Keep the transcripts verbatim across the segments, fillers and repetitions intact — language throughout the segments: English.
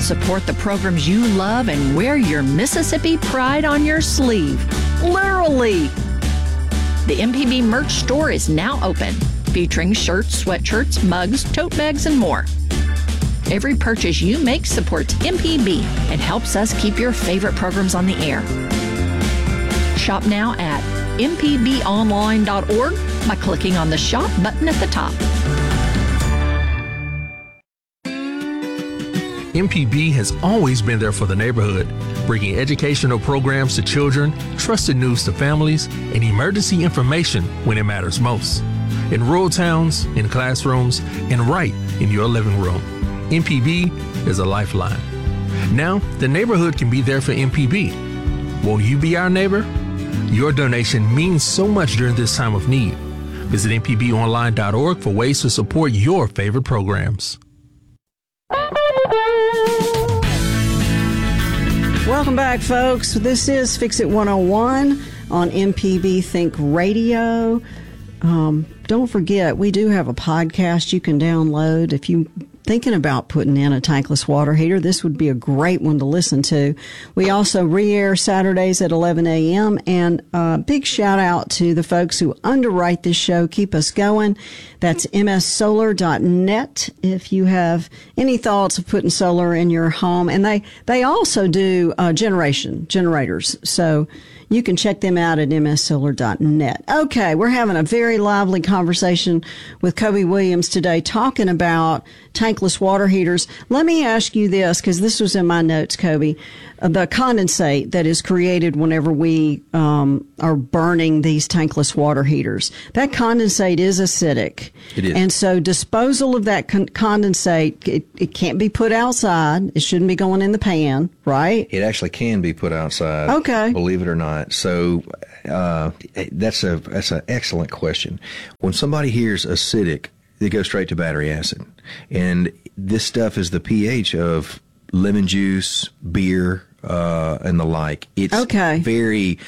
support the programs you love and wear your Mississippi pride on your sleeve. Literally. The M P B merch store is now open, featuring shirts, sweatshirts, mugs, tote bags, and more. Every purchase you make supports M P B and helps us keep your favorite programs on the air. Shop now at m p b online dot org by clicking on the Shop button at the top. M P B has always been there for the neighborhood, bringing educational programs to children, trusted news to families, and emergency information when it matters most. In rural towns, in classrooms, and right in your living room, M P B is a lifeline. Now, the neighborhood can be there for M P B. Won't you be our neighbor? Your donation means so much during this time of need. Visit m p b online dot org for ways to support your favorite programs. Welcome back, folks. This is Fix It one oh one on M P B Think Radio. Um, don't forget, we do have a podcast you can download. If you're thinking about putting in a tankless water heater, this would be a great one to listen to. We also re-air Saturdays at eleven a.m. And uh, big shout out to the folks who underwrite this show, keep us going. That's m s solar dot net if you have any thoughts of putting solar in your home. And they, they also do uh, generation, generators. So you can check them out at m s solar dot net. Okay, we're having a very lively conversation with Kobe Williams today talking about tankless water heaters. Let me ask you this, because this was in my notes, Kobe. Uh, the condensate that is created whenever we um, are burning these tankless water heaters, that condensate is acidic. It is. And so disposal of that con- condensate, it, it can't be put outside. It shouldn't be going in the pan, right? It actually can be put outside. Okay. Believe it or not. So uh, that's a that's an excellent question. When somebody hears acidic, they go straight to battery acid. And this stuff is the pH of lemon juice, beer, uh, and the like. It's okay. very...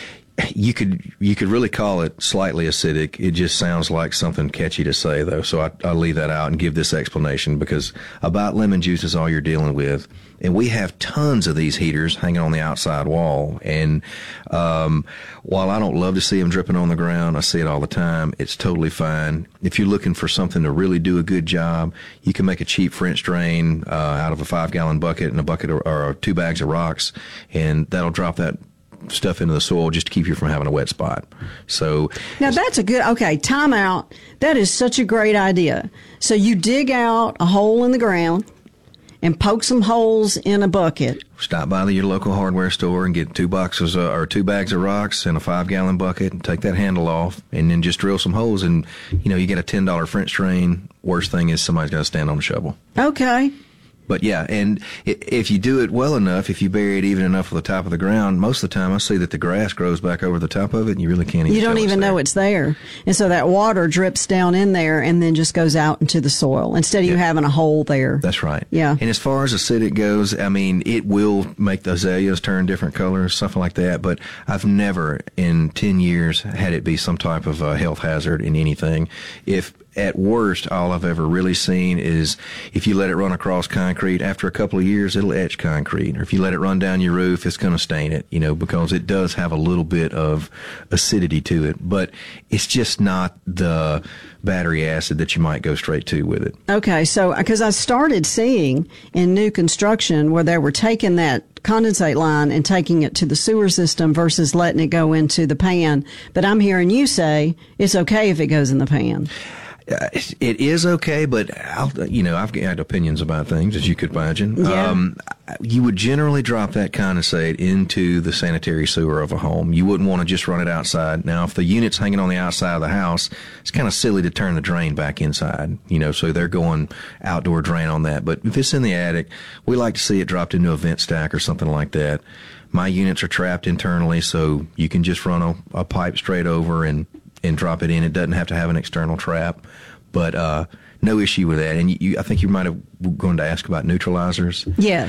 You could you could really call it slightly acidic. It just sounds like something catchy to say, though. So I, I'll leave that out and give this explanation, because about lemon juice is all you're dealing with. And we have tons of these heaters hanging on the outside wall. And um, while I don't love to see them dripping on the ground, I see it all the time. It's totally fine. If you're looking for something to really do a good job, you can make a cheap French drain uh, out of a five-gallon bucket and a bucket or, or two bags of rocks, and that'll drop that stuff into the soil just to keep you from having a wet spot. So now that's a good, okay, time out. That is such a great idea. So you dig out a hole in the ground and poke some holes in a bucket. Stop by your local hardware store and get two boxes uh, or two bags of rocks and a five gallon bucket, and take that handle off, and then just drill some holes, and you know, you get a ten dollar French drain. Worst thing is somebody's got to stand on a shovel. Okay. But yeah, and if you do it well enough, if you bury it even enough with the top of the ground, most of the time I see that the grass grows back over the top of it, and you really can't even You don't tell even it's know it's there. And so that water drips down in there and then just goes out into the soil instead of yeah. you having a hole there. That's right. Yeah. And as far as acidic goes, I mean, it will make the azaleas turn different colors, something like that. But I've never in ten years had it be some type of a health hazard in anything. If at worst, all I've ever really seen is if you let it run across concrete, after a couple of years, it'll etch concrete. Or if you let it run down your roof, it's going to stain it, you know, because it does have a little bit of acidity to it. But it's just not the battery acid that you might go straight to with it. Okay, so because I started seeing in new construction where they were taking that condensate line and taking it to the sewer system versus letting it go into the pan. But I'm hearing you say it's okay if it goes in the pan. Uh, it is okay, but I'll, you know, I've got opinions about things, as you could imagine. Yeah. Um, you would generally drop that condensate into the sanitary sewer of a home. You wouldn't want to just run it outside. Now, if the unit's hanging on the outside of the house, it's kind of silly to turn the drain back inside, you know, so they're going outdoor drain on that. But if it's in the attic, we like to see it dropped into a vent stack or something like that. My units are trapped internally, so you can just run a, a pipe straight over and and drop it in. It doesn't have to have an external trap, but uh, no issue with that. And you, I think you might have gone to ask about neutralizers. Yes.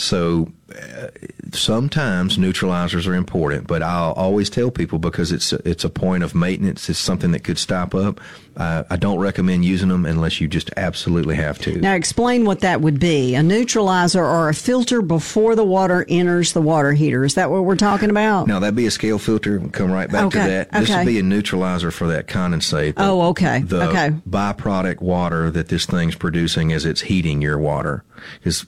so uh, sometimes neutralizers are important, but I'll always tell people, because it's a, it's a point of maintenance, it's something that could stop up. Uh, I don't recommend using them unless you just absolutely have to. Now, explain what that would be. A neutralizer or a filter before the water enters the water heater. Is that what we're talking about? Now, that'd be a scale filter. We'll come right back Okay, to that. This okay. would be a neutralizer for that condensate. The, Oh, okay, The okay. byproduct water that this thing's producing as it's heating your water. Because,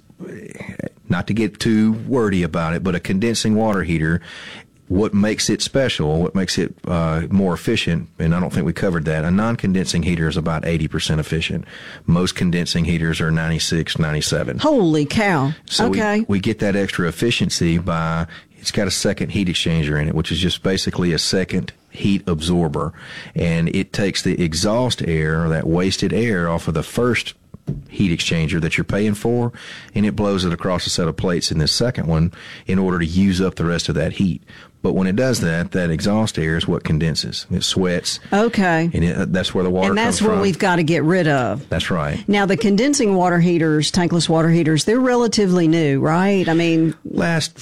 not to get too wordy about it, but a condensing water heater, what makes it special, what makes it uh, more efficient, and I don't think we covered that, a non-condensing heater is about eighty percent efficient. Most condensing heaters are ninety-six, ninety-seven. Holy cow. So okay. we, we get that extra efficiency by, it's got a second heat exchanger in it, which is just basically a second heat absorber. And it takes the exhaust air, or that wasted air, off of the first heat exchanger that you're paying for, and it blows it across a set of plates in this second one in order to use up the rest of that heat. But when it does that, that exhaust air is what condenses. It sweats. Okay. And it, that's where the water And that's comes what from. we've got to get rid of. That's right. Now, the condensing water heaters, tankless water heaters, they're relatively new, right? I mean, Last,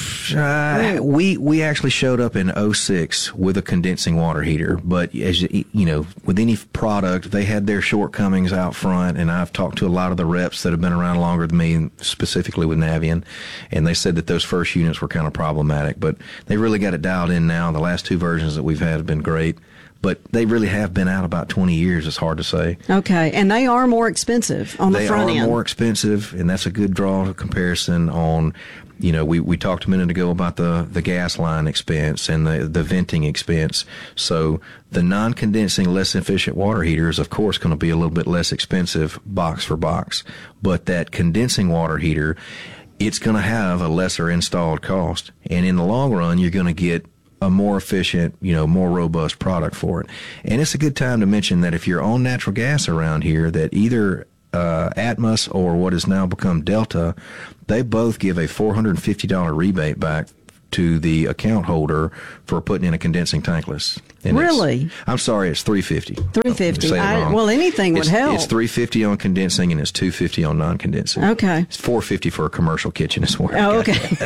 uh, we we actually showed up in oh six with a condensing water heater, but as you, you know, with any product, they had their shortcomings out front, and I've talked to a lot of the reps that have been around longer than me, specifically with Navien, and they said that those first units were kind of problematic, but they really got it dialed in now. The last two versions that we've had have been great. But they really have been out about twenty years. It's hard to say. okay. And they are more expensive on the They front are end. more expensive, and that's a good draw to comparison on, you know, we, we talked a minute ago about the, the gas line expense and the, the venting expense. So the non-condensing, less efficient water heater is, of course, going to be a little bit less expensive box for box. But that condensing water heater, it's going to have a lesser installed cost. And in the long run, you're going to get a more efficient, you know, more robust product for it. And it's a good time to mention that if you're on natural gas around here, that either uh, Atmos or what has now become Delta, they both give a four hundred fifty dollars rebate back to the account holder for putting in a condensing tankless. And Really? it's- I'm sorry, it's three hundred fifty dollars. three hundred fifty dollars. Say it I- wrong. well, anything would It's- help. It's three hundred fifty dollars on condensing, and it's two hundred fifty dollars on non-condensing. Okay. It's four hundred fifty dollars for a commercial kitchen as well. Oh, okay.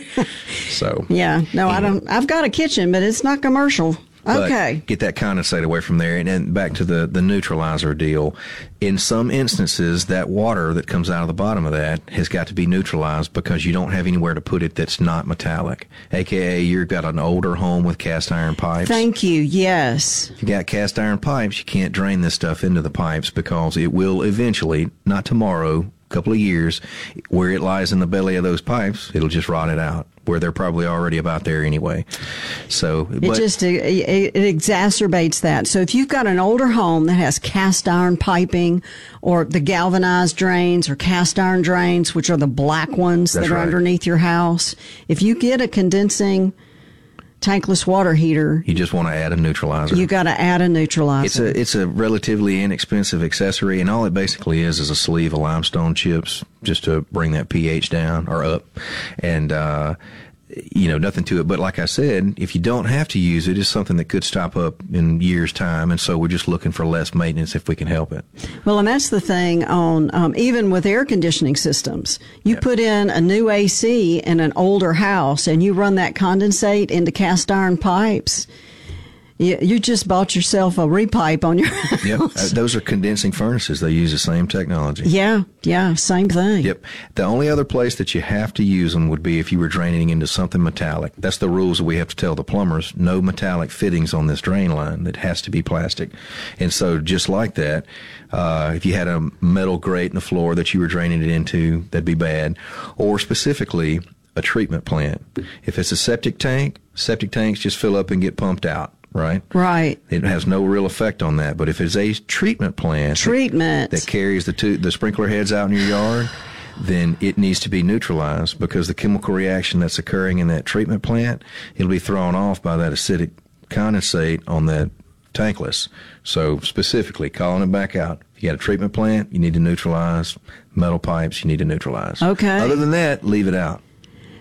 So Yeah. No, I don't. I've got a kitchen, but it's not commercial. But Okay. get that condensate away from there. And then back to the, the neutralizer deal. In some instances, that water that comes out of the bottom of that has got to be neutralized because you don't have anywhere to put it that's not metallic. A K A you've got an older home with cast iron pipes. Thank you. Yes. If you got cast iron pipes, you can't drain this stuff into the pipes because it will eventually, not tomorrow, a couple of years, where it lies in the belly of those pipes, it'll just rot it out, where they're probably already about there anyway. So, It but just it, it exacerbates that. So if you've got an older home that has cast iron piping or the galvanized drains or cast iron drains, which are the black ones That's that are right. underneath your house, if you get a condensing tankless water heater, you just want to add a neutralizer. you got to add a neutralizer. It's a it's a relatively inexpensive accessory, and all it basically is is a sleeve of limestone chips just to bring that pH down or up, and uh, you know, nothing to it. But like I said, if you don't have to use it, it's something that could stop up in years' time, and so we're just looking for less maintenance if we can help it. Well, and that's the thing on um, even with air conditioning systems. You Yeah. put in a new A C in an older house, and you run that condensate into cast iron pipes. You, you just bought yourself a repipe on your house. Yep, uh, those are condensing furnaces. They use the same technology. Yeah, yeah, same thing. Yep. The only other place that you have to use them would be if you were draining into something metallic. That's the rules that we have to tell the plumbers. No metallic fittings on this drain line. It has to be plastic. And so just like that, uh, if you had a metal grate in the floor that you were draining it into, that'd be bad. Or specifically, a treatment plant. If it's a septic tank, septic tanks just fill up and get pumped out. Right? Right. It has no real effect on that. But if it's a treatment plant Treatment. that, that carries the two, the sprinkler heads out in your yard, then it needs to be neutralized because the chemical reaction that's occurring in that treatment plant, it'll be thrown off by that acidic condensate on that tankless. So specifically, calling it back out. If you got a treatment plant, you need to neutralize. Metal pipes, you need to neutralize. Okay. Other than that, leave it out.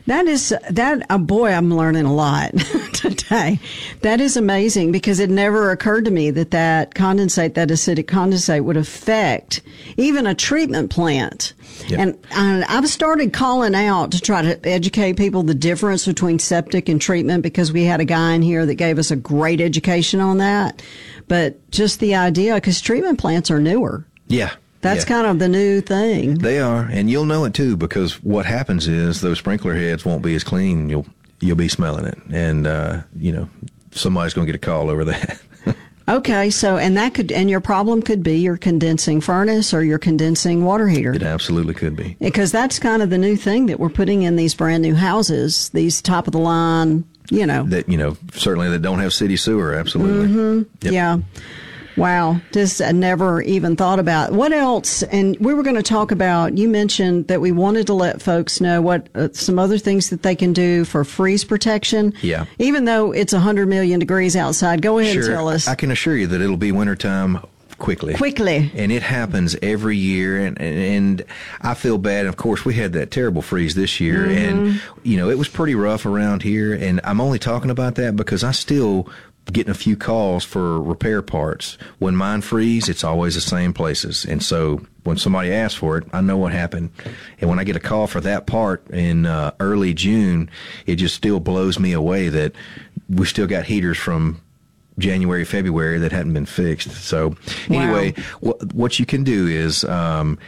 That is, that, oh boy, I'm learning a lot today. That is amazing because it never occurred to me that that condensate, that acidic condensate would affect even a treatment plant. Yep. And uh, I've started calling out to try to educate people the difference between septic and treatment because we had a guy in here that gave us a great education on that. But just the idea, because treatment plants are newer. Yeah. That's yeah. kind of the new thing. They are, and you'll know it too because what happens is those sprinkler heads won't be as clean. You'll you'll be smelling it, and uh, you know somebody's going to get a call over that. Okay, so and that could and your problem could be your condensing furnace or your condensing water heater. It absolutely could be because that's kind of the new thing that we're putting in these brand new houses, these top of the line. You know that you know certainly that don't have city sewer. Absolutely, mm-hmm. Yep. Yeah. Wow, just I never even thought about what else. And we were going to talk about, you mentioned that we wanted to let folks know what uh, some other things that they can do for freeze protection. Yeah. Even though it's one hundred million degrees outside. Go ahead sure. and tell us. I can assure you that it'll be wintertime quickly. Quickly. And it happens every year. And, and, and I feel bad. Of course, we had that terrible freeze this year. Mm-hmm. And, you know, it was pretty rough around here. And I'm only talking about that because I still getting a few calls for repair parts. When mine freeze, it's always the same places. And so when somebody asks for it, I know what happened. And when I get a call for that part in uh, early June, it just still blows me away that we still got heaters from January, February that hadn't been fixed. So anyway, wow. what, what you can do is, um,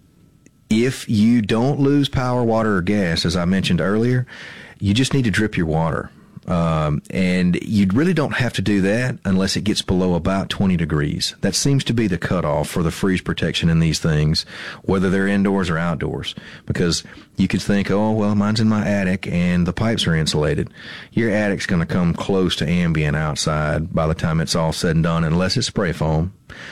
if you don't lose power, water, or gas, as I mentioned earlier, you just need to drip your water. Um, and you really don't have to do that unless it gets below about twenty degrees. That seems to be the cutoff for the freeze protection in these things, whether they're indoors or outdoors. Because you could think, oh, well, mine's in my attic and the pipes are insulated. Your attic's going to come close to ambient outside by the time it's all said and done, unless it's spray foam.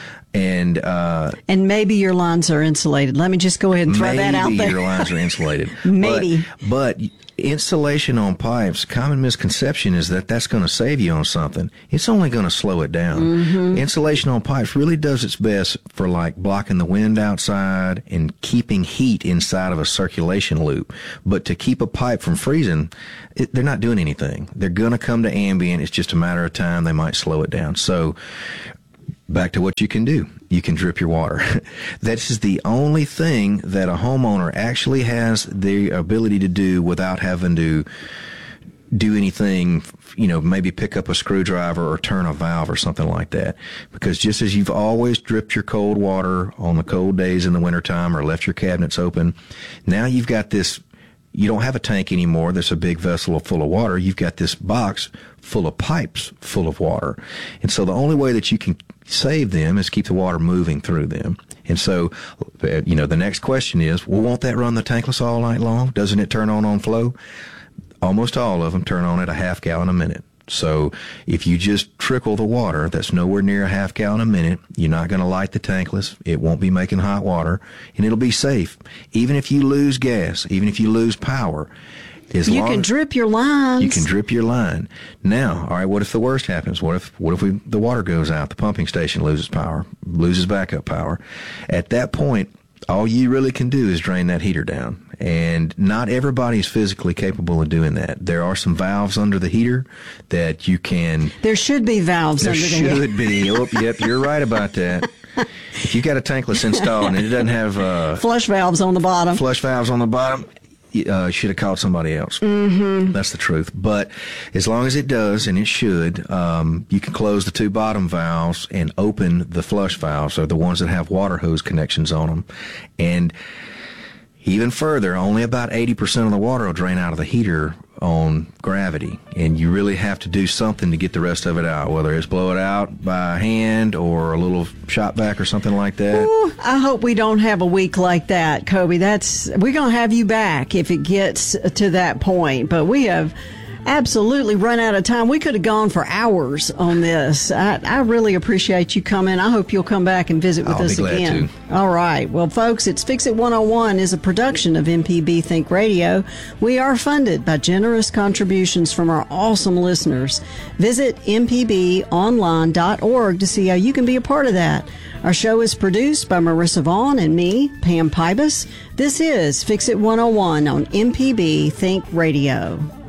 And uh, and maybe your lines are insulated. Let me just go ahead and throw that out there. Maybe your lines are insulated. Maybe. But, but insulation on pipes, common misconception is that that's going to save you on something. It's only going to slow it down. Mm-hmm. Insulation on pipes really does its best for like blocking the wind outside and keeping heat inside of a circulation loop. But to keep a pipe from freezing, it, they're not doing anything. They're going to come to ambient. It's just a matter of time. They might slow it down. So back to what you can do. You can drip your water. This is the only thing that a homeowner actually has the ability to do without having to do anything, you know, maybe pick up a screwdriver or turn a valve or something like that. Because just as you've always dripped your cold water on the cold days in the wintertime or left your cabinets open, now you've got this. You don't have a tank anymore that's a big vessel full of water. You've got this box full of pipes full of water. And so the only way that you can save them is keep the water moving through them. And so, you know, the next question is, well, won't that run the tankless all night long? Doesn't it turn on on flow? Almost all of them turn on at a half gallon a minute. So if you just trickle the water, that's nowhere near a half gallon a minute, you're not going to light the tankless. It won't be making hot water, and it'll be safe. Even if you lose gas, even if you lose power, as you long can as drip your lines. You can drip your line. Now, all right, what if the worst happens? What if what if we the water goes out, the pumping station loses power, loses backup power? At that point, all you really can do is drain that heater down. And not everybody is physically capable of doing that. There are some valves under the heater that you can... There should be valves under the heater. There should be. Oh, yep, you're right about that. If you got a tankless installed and it doesn't have... Uh, flush valves on the bottom. Flush valves on the bottom, you uh, should have called somebody else. Mm-hmm. That's the truth. But as long as it does, and it should, um, you can close the two bottom valves and open the flush valves, or the ones that have water hose connections on them. And... even further, only about eighty percent of the water will drain out of the heater on gravity, and you really have to do something to get the rest of it out, whether it's blow it out by hand or a little shot vac or something like that. Ooh, I hope we don't have a week like that, Kobe. That's we're going to have you back if it gets to that point, but we have... absolutely run out of time. We could have gone for hours on this. I, I really appreciate you coming. I hope you'll come back and visit with I'll us be glad again. to. All right. Well, folks, it's Fix It one oh one is a production of M P B Think Radio. We are funded by generous contributions from our awesome listeners. Visit m p b online dot org to see how you can be a part of that. Our show is produced by Marissa Vaughn and me, Pam Pybus. This is Fix It one oh one on M P B Think Radio.